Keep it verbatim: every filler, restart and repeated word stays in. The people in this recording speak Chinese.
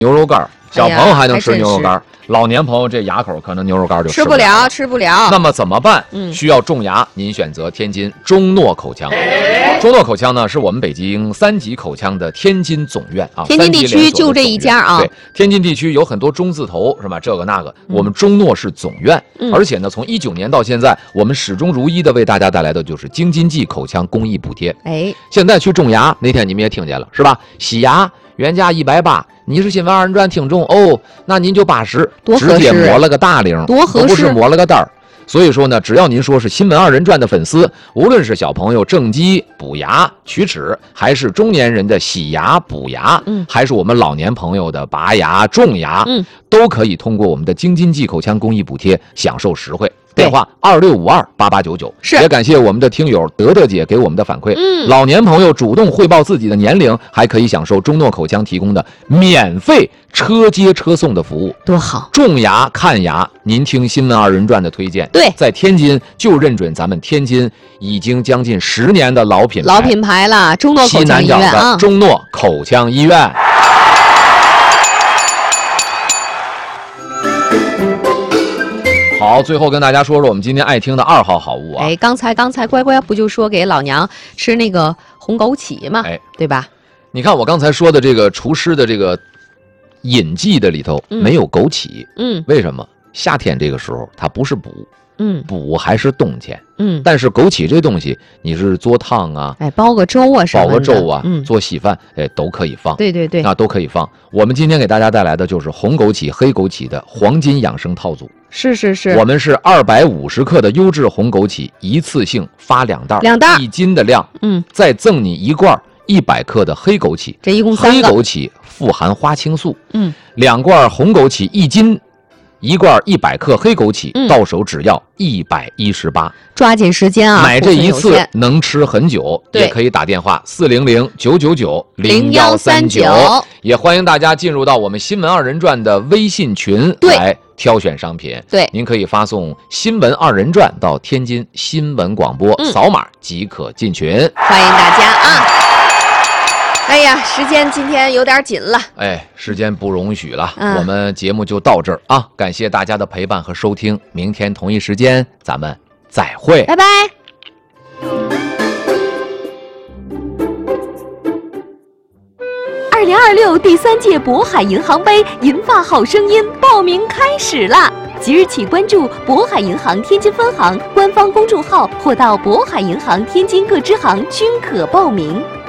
牛肉干，小朋友还能吃牛肉干，哎、老年朋友这牙口可能牛肉干就吃不了，吃不了。 那么怎么办？嗯，需要种牙，您选择天津中诺口腔。中诺口腔呢，是我们北京三级口腔的天津总院啊。 天津地区就这一家啊。 对，天津地区有很多中字头，是吧？这个那个，嗯、我们中诺是总院，嗯、而且呢，从一九年到现在，我们始终如一的为大家带来的就是京津冀口腔公益补贴。 哎， 现在去种牙，那天你们也听见了，是吧？洗牙。原价一百八，你是新闻二人转听众哦，那您就八十，直接抹了个大铃， 多合适， 不是抹了个单儿。所以说呢，只要您说是新闻二人转的粉丝，无论是小朋友正畸、补牙、龋齿，还是中年人的洗牙、补牙，嗯，还是我们老年朋友的拔牙、种牙，嗯，都可以通过我们的京津冀口腔公益补贴享受实惠。电话二六五二八八九九，是也感谢我们的听友德德姐给我们的反馈。嗯，老年朋友主动汇报自己的年龄，还可以享受中诺口腔提供的免费车接车送的服务， 多好！ 种牙、看牙，您听新闻二人转的推荐。 对， 在天津就认准咱们天津已经将近十年的老品牌， 老品牌了，中诺口腔医院啊， 中诺口腔医院。好，最后跟大家说说我们今天爱听的二号好物啊！ 哎，刚才刚才乖乖不就说给老娘吃那个红枸杞吗？哎，对吧？ 你看我刚才说的这个厨师的这个饮剂的里头没有枸杞，嗯，为什么？夏天这个时候它不是补，嗯，补还是冬天，嗯，但是枸杞这东西你是做汤啊， 哎，煲个粥啊什么的， 煲个粥啊，嗯，做稀饭，哎，都可以放， 对对对， 那都可以放。我们今天给大家带来的就是红枸杞、黑枸杞的黄金养生套组。 是是是， 我们是二百五十克的优质红枸杞，一次性发两袋， 两袋一斤的量，嗯，再赠你一罐一百克的黑枸杞， 这一共三个。 黑枸杞富含花青素，嗯，两罐红枸杞一斤，一罐一百克黑枸杞，嗯、到手只要一百一十八。 抓紧时间啊！ 买这一次能吃很久，也可以打电话四零零九九九零幺三九，也欢迎大家进入到我们新闻二人转的微信群来挑选商品。 对， 您可以发送“新闻二人转”到天津新闻广播，嗯、扫码即可进群。 欢迎大家啊！哎呀，时间今天有点紧了， 哎，时间不容许了，嗯、我们节目就到这儿啊！感谢大家的陪伴和收听，明天同一时间咱们再会， 拜拜。 二零二六第三届渤海银行杯银发好声音报名开始啦！即日起关注渤海银行天津分行官方公众号，或到渤海银行天津各支行均可报名。